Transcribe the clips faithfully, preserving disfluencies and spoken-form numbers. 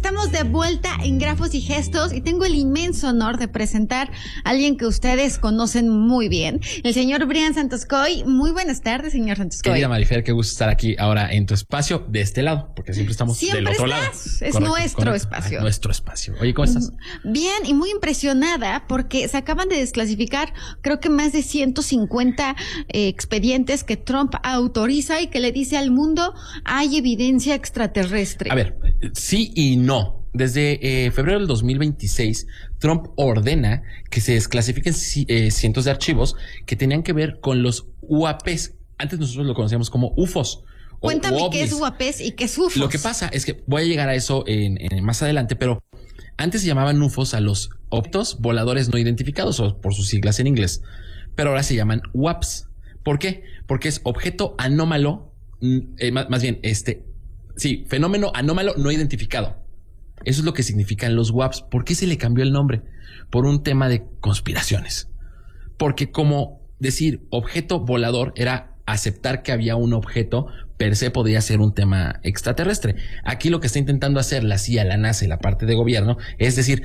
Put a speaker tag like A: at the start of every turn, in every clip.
A: Estamos de vuelta en Grafos y Gestos y tengo el inmenso honor de presentar a alguien que ustedes conocen muy bien, el señor Brian Santoscoy. Muy buenas tardes, señor Santoscoy.
B: Querida Marifer, qué gusto estar aquí ahora en tu espacio, de este lado, porque siempre estamos
A: siempre
B: del otro
A: estás.
B: lado.
A: Es
B: Correcto,
A: nuestro
B: correcto.
A: espacio.
B: Ay, nuestro espacio. Oye, ¿cómo estás?
A: Bien, y muy impresionada porque se acaban de desclasificar, creo que más de ciento cincuenta eh, expedientes que Trump autoriza y que le dice al mundo, hay evidencia extraterrestre.
B: A ver, sí y no. Desde eh, febrero del dos mil veintiséis, Trump ordena que se desclasifiquen eh, cientos de archivos que tenían que ver con los U A Ps. Antes nosotros lo conocíamos como U F Os.
A: Cuéntame qué es U A Ps y qué es U F Os.
B: Lo que pasa es que voy a llegar a eso en, en, más adelante, pero antes se llamaban U F Os a los objetos voladores no identificados, o por sus siglas en inglés, pero ahora se llaman U A Ps. ¿Por qué? Porque es objeto anómalo, eh, más, más bien, este, sí, fenómeno anómalo no identificado. Eso es lo que significan los U A Ps. ¿Por qué se le cambió el nombre? Por un tema de conspiraciones. Porque como decir objeto volador era aceptar que había un objeto per se, podría ser un tema extraterrestre. Aquí lo que está intentando hacer la C I A, la NASA y la parte de gobierno es decir,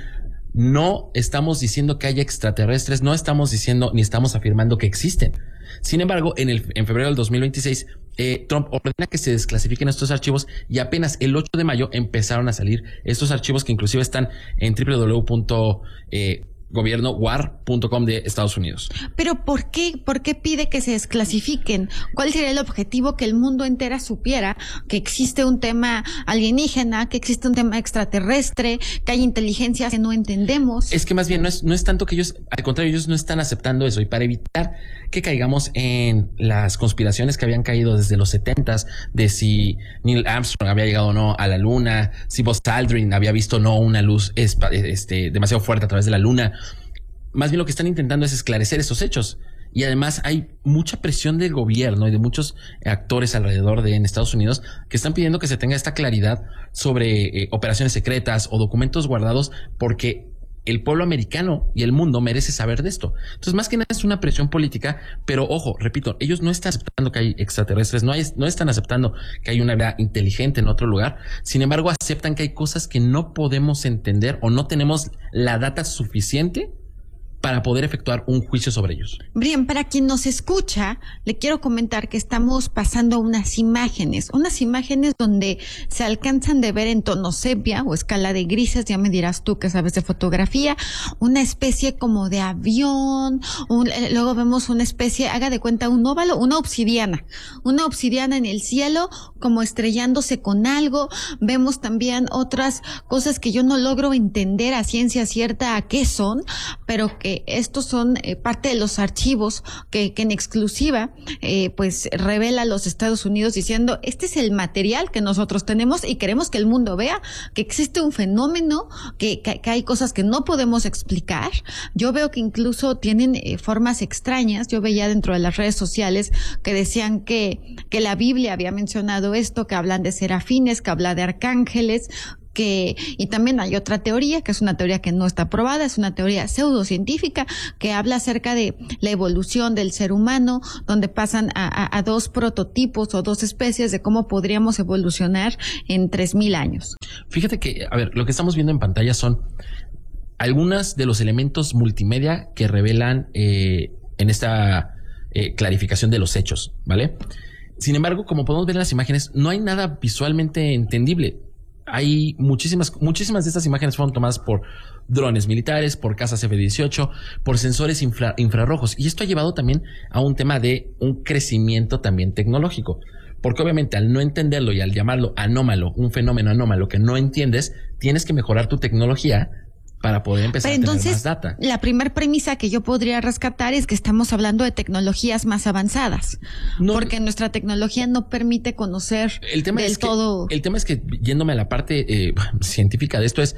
B: no estamos diciendo que haya extraterrestres, no estamos diciendo ni estamos afirmando que existen. Sin embargo, en, el, en febrero del dos mil veintiséis, eh, Trump ordena que se desclasifiquen estos archivos y apenas el ocho de mayo empezaron a salir estos archivos que inclusive están en doble u doble u doble u punto gobierno war punto com de Estados Unidos.
A: Pero ¿por qué? ¿Por qué pide que se desclasifiquen? ¿Cuál sería el objetivo? Que el mundo entera supiera que existe un tema alienígena, que existe un tema extraterrestre, que hay inteligencias que no entendemos.
B: Es que más bien no es, no es tanto que ellos, al contrario, ellos no están aceptando eso, y para evitar que caigamos en las conspiraciones que habían caído desde los setentas, de si Neil Armstrong había llegado o no a la luna, si Buzz Aldrin había visto o no una luz este, demasiado fuerte a través de la luna. Más bien lo que están intentando es esclarecer esos hechos. Y además hay mucha presión del gobierno y de muchos actores alrededor de en Estados Unidos que están pidiendo que se tenga esta claridad sobre eh, operaciones secretas o documentos guardados, porque el pueblo americano y el mundo merece saber de esto. Entonces, más que nada es una presión política, pero ojo, repito, ellos no están aceptando que hay extraterrestres, no, hay, no están aceptando que hay una vida inteligente en otro lugar. Sin embargo, aceptan que hay cosas que no podemos entender o no tenemos la data suficiente para poder efectuar un juicio sobre ellos.
A: Brian, para quien nos escucha, le quiero comentar que estamos pasando unas imágenes, unas imágenes donde se alcanzan de ver en tono sepia o escala de grises, ya me dirás tú que sabes de fotografía, una especie como de avión, un, luego vemos una especie, haga de cuenta, un óvalo, una obsidiana, una obsidiana en el cielo, como estrellándose con algo. Vemos también otras cosas que yo no logro entender a ciencia cierta a qué son, pero que estos son eh, parte de los archivos que, que en exclusiva eh, pues revela los Estados Unidos diciendo, este es el material que nosotros tenemos y queremos que el mundo vea que existe un fenómeno, que, que, que hay cosas que no podemos explicar. Yo veo que incluso tienen eh, formas extrañas. Yo veía dentro de las redes sociales que decían que, que la Biblia había mencionado esto, que hablan de serafines, que habla de arcángeles, que, y también hay otra teoría, que es una teoría que no está probada, es una teoría pseudocientífica, que habla acerca de la evolución del ser humano, donde pasan a, a, a dos prototipos o dos especies de cómo podríamos evolucionar en tres mil años.
B: Fíjate que, a ver, lo que estamos viendo en pantalla son algunos de los elementos multimedia que revelan eh, en esta eh, clarificación de los hechos, ¿vale? Sin embargo, como podemos ver en las imágenes, no hay nada visualmente entendible. Hay muchísimas, muchísimas de estas imágenes fueron tomadas por drones militares, por cazas F dieciocho, por sensores infra, infrarrojos. Y esto ha llevado también a un tema de un crecimiento también tecnológico. Porque obviamente al no entenderlo y al llamarlo anómalo, un fenómeno anómalo que no entiendes, tienes que mejorar tu tecnología para poder empezar
A: Pero
B: a tener
A: entonces,
B: más data.
A: La primera premisa que yo podría rescatar es que estamos hablando de tecnologías más avanzadas, no, porque nuestra tecnología no permite conocer
B: el tema
A: del
B: es que,
A: todo.
B: El tema es que, yéndome a la parte eh, científica de esto, es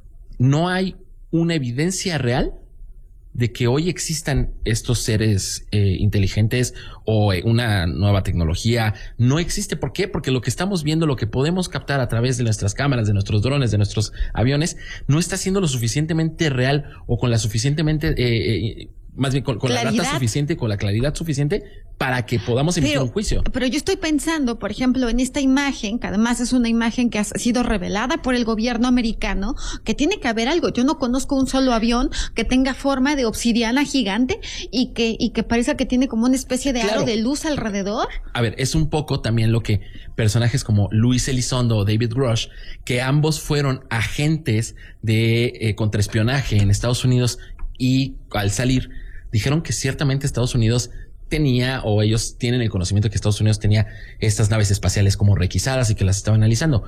B: no hay una evidencia real de que hoy existan estos seres eh, inteligentes o eh, una nueva tecnología. No existe. ¿Por qué? Porque lo que estamos viendo, lo que podemos captar a través de nuestras cámaras, de nuestros drones, de nuestros aviones, no está siendo lo suficientemente real o con la suficientemente eh, eh, más bien con, con la data suficiente, con la claridad suficiente para que podamos emitir
A: pero,
B: un juicio.
A: Pero yo estoy pensando, por ejemplo, en esta imagen, que además es una imagen que ha sido revelada por el gobierno americano, que tiene que haber algo. Yo no conozco un solo avión que tenga forma de obsidiana gigante y que, y que parezca que tiene como una especie de
B: claro.
A: aro de luz alrededor.
B: A ver, es un poco también lo que personajes como Luis Elizondo o David Grush, que ambos fueron agentes de eh, contraespionaje en Estados Unidos, y al salir dijeron que ciertamente Estados Unidos tenía, o ellos tienen el conocimiento de que Estados Unidos tenía estas naves espaciales como requisadas y que las estaban analizando.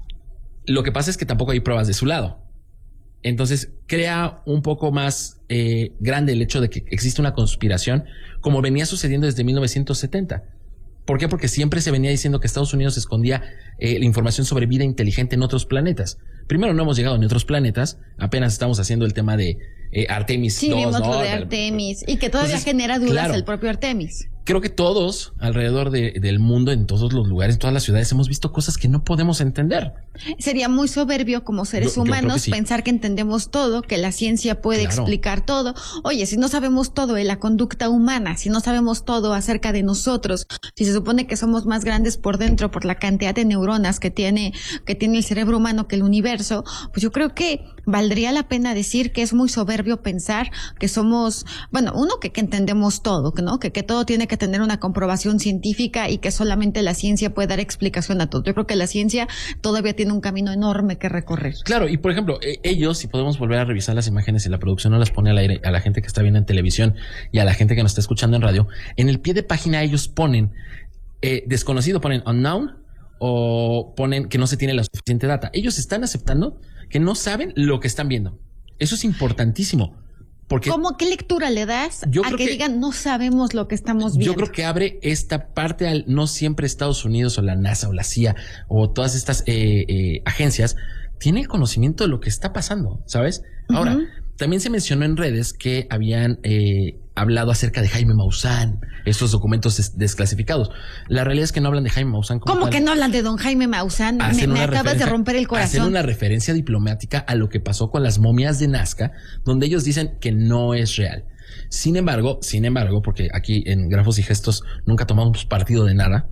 B: Lo que pasa es que tampoco hay pruebas de su lado. Entonces crea un poco más eh, grande el hecho de que existe una conspiración, como venía sucediendo desde mil novecientos setenta. ¿Por qué? Porque siempre se venía diciendo que Estados Unidos escondía eh, la información sobre vida inteligente en otros planetas. Primero, no hemos llegado ni a otros planetas, apenas estamos haciendo el tema de eh, Artemis
A: sí,
B: dos,
A: vimos
B: ¿no?
A: lo de Artemis, y que todavía
B: Entonces,
A: genera dudas
B: claro,
A: el propio Artemis.
B: Creo que todos alrededor de, del mundo, en todos los lugares, en todas las ciudades, hemos visto cosas que no podemos entender.
A: Sería muy soberbio como seres
B: yo, yo
A: humanos
B: que sí.
A: pensar que entendemos todo, que la ciencia puede
B: Claro.
A: explicar todo. Oye, si no sabemos todo de la conducta humana, si no sabemos todo acerca de nosotros, si se supone que somos más grandes por dentro por la cantidad de neuronas que tiene, que tiene el cerebro humano que el universo, pues yo creo que valdría la pena decir que es muy soberbio pensar que somos, bueno, uno, que, que entendemos todo, ¿no? Que, que todo tiene que tener una comprobación científica y que solamente la ciencia puede dar explicación a todo. Yo creo que la ciencia todavía tiene un camino enorme que recorrer.
B: Claro, y por ejemplo, eh, ellos, si podemos volver a revisar las imágenes y la producción no las pone al aire a la gente que está viendo en televisión y a la gente que nos está escuchando en radio, en el pie de página ellos ponen eh, desconocido, ponen unknown, o ponen que no se tiene la suficiente data. Ellos están aceptando que no saben lo que están viendo. Eso es importantísimo. Porque
A: ¿Cómo, qué lectura le das
B: yo
A: a
B: creo
A: que,
B: que
A: digan no sabemos lo que estamos viendo?
B: Yo creo que abre esta parte al no siempre Estados Unidos o la NASA o la C I A o todas estas eh, eh, agencias tienen conocimiento de lo que está pasando, ¿sabes? Uh-huh. Ahora, también se mencionó en redes que habían eh, hablado acerca de Jaime Maussan, estos documentos des- desclasificados. La realidad es que no hablan de Jaime Maussan.
A: Como ¿Cómo tal. Que no hablan de don Jaime Maussan? Me, me acabas de romper el corazón.
B: Hacen una referencia diplomática a lo que pasó con las momias de Nazca, donde ellos dicen que no es real. Sin embargo, sin embargo, porque aquí en Grafos y Gestos nunca tomamos partido de nada,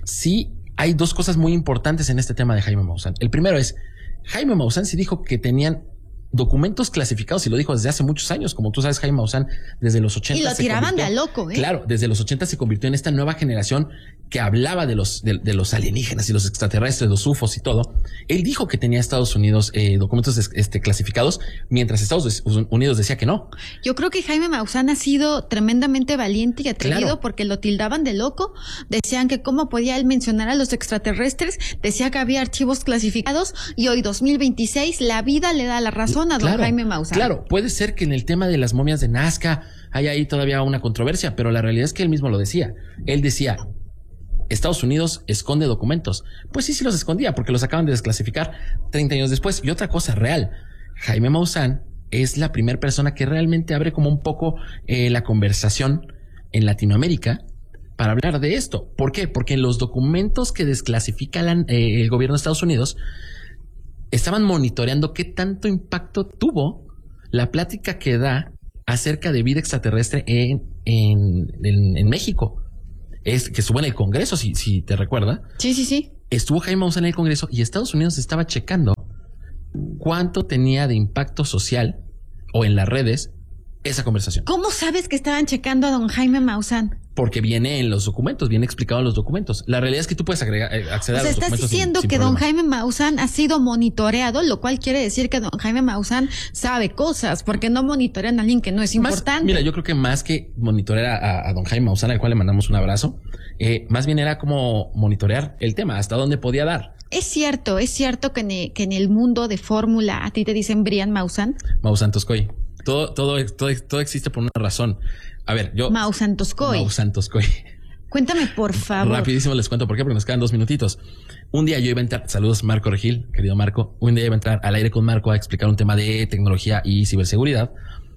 B: sí hay dos cosas muy importantes en este tema de Jaime Maussan. El primero es, Jaime Maussan sí dijo que tenían documentos clasificados, y lo dijo desde hace muchos años. Como tú sabes, Jaime Maussan desde los ochenta
A: y lo tiraban de a loco, ¿eh?
B: Claro, desde los ochenta se convirtió en esta nueva generación que hablaba de los de, de los alienígenas y los extraterrestres, los U F Os y todo. Él dijo que tenía Estados Unidos eh, documentos este, clasificados, mientras Estados Unidos decía que no.
A: Yo creo que Jaime Maussan ha sido tremendamente valiente y atrevido, claro, porque lo tildaban de loco. Decían que cómo podía él mencionar a los extraterrestres, decía que había archivos clasificados, y hoy dos mil veintiséis la vida le da la razón a don
B: claro,
A: Jaime Maussan.
B: Claro, puede ser que en el tema de las momias de Nazca haya ahí todavía una controversia, pero la realidad es que él mismo lo decía. Él decía, Estados Unidos esconde documentos. Pues sí, sí los escondía, porque los acaban de desclasificar treinta años después. Y otra cosa real, Jaime Maussan es la primera persona que realmente abre como un poco eh, la conversación en Latinoamérica para hablar de esto. ¿Por qué? Porque en los documentos que desclasifica la, eh, el gobierno de Estados Unidos estaban monitoreando qué tanto impacto tuvo la plática que da acerca de vida extraterrestre en, en, en, en México. Es que estuvo en el Congreso, si, si te recuerda.
A: Sí, sí, sí.
B: Estuvo Jaime Maussan en el Congreso y Estados Unidos estaba checando cuánto tenía de impacto social o en las redes esa conversación.
A: ¿Cómo sabes que estaban checando a don Jaime Maussan?
B: Porque viene en los documentos, viene explicado en los documentos. La realidad es que tú puedes agregar, eh, acceder
A: o sea,
B: a los documentos.
A: Estás diciendo
B: sin, sin
A: que
B: problema.
A: don Jaime Maussan ha sido monitoreado, lo cual quiere decir que don Jaime Maussan sabe cosas, porque no monitorean a alguien que no es
B: más,
A: importante.
B: Mira, yo creo que más que monitorear a, a don Jaime Maussan, al cual le mandamos un abrazo, eh, más bien era como monitorear el tema, hasta dónde podía dar.
A: Es cierto, es cierto que en, el, que en el mundo de fórmula a ti te dicen Brian Maussan.
B: Maussan Toscoy. Todo, todo, todo, todo existe por una razón. A ver, yo...
A: Maussan Toscoy.
B: Maussan Toscoy.
A: Cuéntame, por favor.
B: Rapidísimo les cuento por qué, porque nos quedan dos minutitos. Un día yo iba a entrar, saludos Marco Regil, querido Marco. Un día iba a entrar al aire con Marco a explicar un tema de tecnología y ciberseguridad.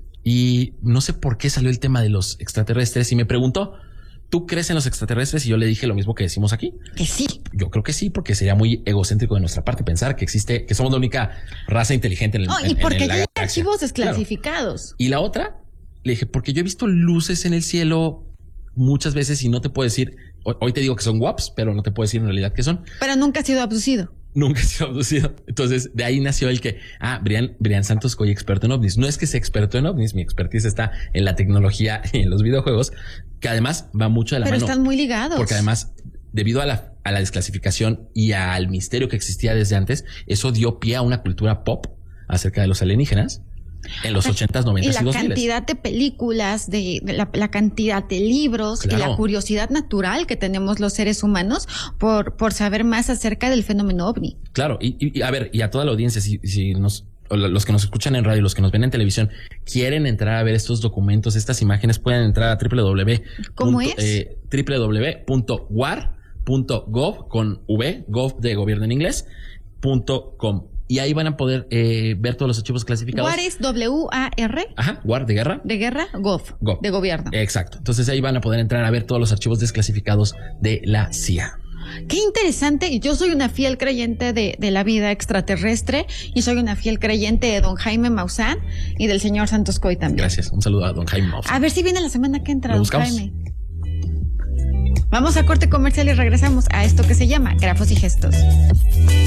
B: Y no sé por qué salió el tema de los extraterrestres y me preguntó, ¿tú crees en los extraterrestres? Y yo le dije lo mismo que decimos aquí.
A: Que sí.
B: Yo creo que sí, porque sería muy egocéntrico de nuestra parte pensar que existe, que somos la única raza inteligente en el
A: mundo. Oh, y
B: en,
A: porque
B: en
A: hay archivos desclasificados.
B: Claro. Y la otra, Le dije, porque yo he visto luces en el cielo muchas veces y no te puedo decir, hoy te digo que son W A Ps, pero no te puedo decir en realidad qué son.
A: Pero nunca ha sido abducido.
B: Nunca ha sido abducido. Entonces, de ahí nació el que, ah, Brian, Brian Santos Coy, experto en ovnis. No es que sea experto en ovnis, mi expertise está en la tecnología y en los videojuegos, que además va mucho de la
A: Pero
B: mano.
A: Pero están muy ligados.
B: Porque además, debido a la, a la desclasificación y al misterio que existía desde antes, eso dio pie a una cultura pop acerca de los alienígenas en los ochentas, noventas y dos miles.
A: Y la cantidad de películas, de, de la, la cantidad de libros
B: Claro.
A: y la curiosidad natural que tenemos los seres humanos por, por saber más acerca del fenómeno ovni.
B: Claro, y, y, y a ver, y a toda la audiencia, si, si nos, los que nos escuchan en radio, los que nos ven en televisión, quieren entrar a ver estos documentos, estas imágenes, pueden entrar a doble u doble u doble u.
A: ¿Cómo es?
B: Eh, doble u doble u doble u punto war punto gov con V, gov de gobierno en inglés, punto com. Y ahí van a poder eh, ver todos los archivos clasificados.
A: W A R es W A R.
B: Ajá, W A R de guerra.
A: De guerra, Gov,
B: Gov.
A: de gobierno.
B: Exacto. Entonces ahí van a poder entrar a ver todos los archivos desclasificados de la C I A.
A: Qué interesante. Yo soy una fiel creyente de, de la vida extraterrestre y soy una fiel creyente de don Jaime Maussan y del señor Santos Coy también.
B: Gracias. Un saludo a don Jaime Maussan.
A: A ver si viene la semana que entra,
B: Lo
A: don
B: buscamos.
A: Jaime. Vamos a corte comercial y regresamos a esto que se llama Grafos y Gestos.